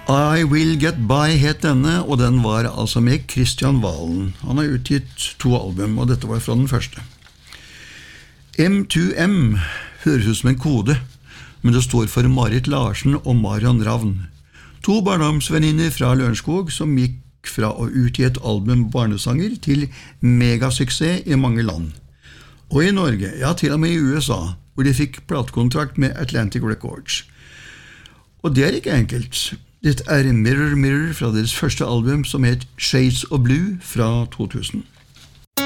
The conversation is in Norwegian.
I Will Get By het denne, og den var altså med Kristian Valen. Han har utgitt 2 album, og dette var fra den første. M2M høres ut som en kode, men det står for Marit Larsen og Marion Ravn. 2 barndomsvenninner fra Lørenskog som gikk fra å utgi et album barnesanger til megasuksess i mange land. Og i Norge, ja til og med i USA, hvor de fikk platekontrakt med Atlantic Records. Og det ikke enkelt. Det Mirror Mirror fra deres første album som het Shades of Blue fra 2000.